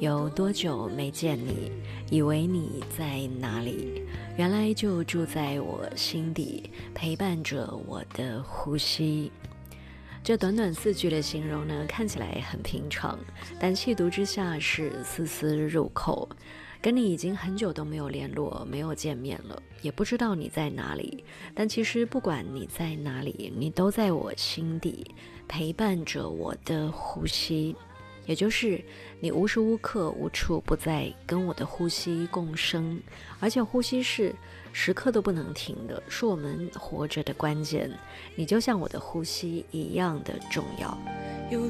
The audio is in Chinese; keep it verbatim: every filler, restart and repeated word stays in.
有多久没见你？以为你在哪里？原来就住在我心底，陪伴着我的呼吸。这短短四句的形容呢，看起来很平常，但细读之下是丝丝入扣。跟你已经很久都没有联络，没有见面了，也不知道你在哪里，但其实不管你在哪里，你都在我心底，陪伴着我的呼吸。也就是你无时无刻无处不在跟我的呼吸共生，而且呼吸是时刻都不能停的，是我们活着的关键。你就像我的呼吸一样的重要。 有